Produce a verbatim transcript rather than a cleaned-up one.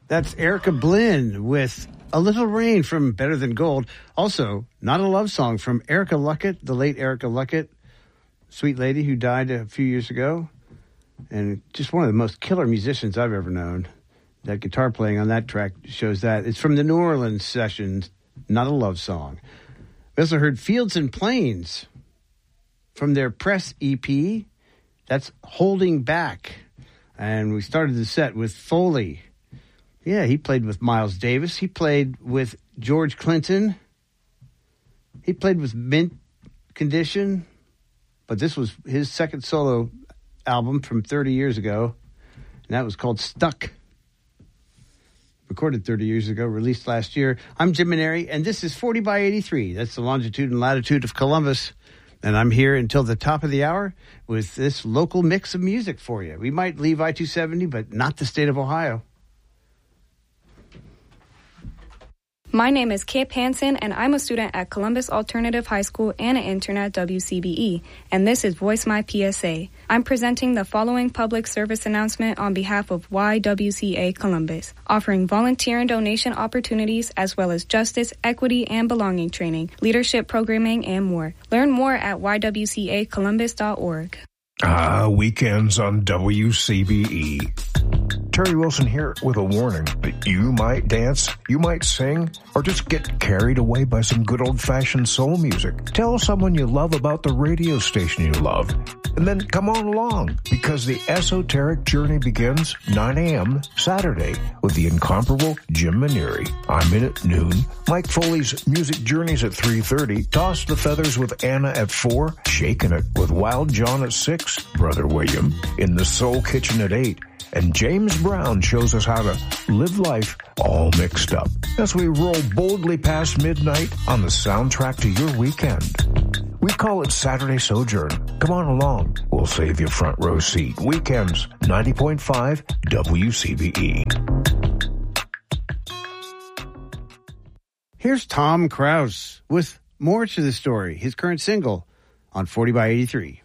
That's Erica Blynn with A Little Rain from Better Than Gold. Also, Not a Love Song from Erica Luckett, the late Erica Luckett, sweet lady who died a few years ago. And just one of the most killer musicians I've ever known. That guitar playing on that track shows that. It's from the New Orleans session, Not a Love Song. We also heard Fields and Plains from their Press E P. That's Holding Back. And we started the set with Foley. Yeah, he played with Miles Davis. He played with George Clinton. He played with Mint Condition. But this was his second solo album from thirty years ago. And that was called Stuck. Recorded thirty years ago, released last year. I'm Jim Maneri, and this is forty by eighty-three. That's the longitude and latitude of Columbus. And I'm here until the top of the hour with this local mix of music for you. We might leave I two seventy, but not the state of Ohio. My name is Kip Hansen, and I'm a student at Columbus Alternative High School and an intern at W C B E, and this is Voice My P S A. I'm presenting the following public service announcement on behalf of Y W C A Columbus, offering volunteer and donation opportunities as well as justice, equity, and belonging training, leadership programming, and more. Learn more at y w c a columbus dot org. Ah, weekends on W C B E. Terry Wilson here with a warning that you might dance, you might sing, or just get carried away by some good old-fashioned soul music. Tell someone you love about the radio station you love, and then come on along, because the esoteric journey begins nine a.m. Saturday with the incomparable Jim Maneri. I'm in at noon. Mike Foley's Music Journeys at three thirty. Toss the Feathers with Anna at four. Shaking It with Wild John at six. Brother William in the Soul Kitchen at eight. And James Brown shows us how to live life all mixed up as we roll boldly past midnight on the soundtrack to your weekend. We call it Saturday Sojourn. Come on along. We'll save you front row seat. Weekends, ninety point five W C B E. Here's Tom Krause with more to the story, his current single on forty by eighty-three.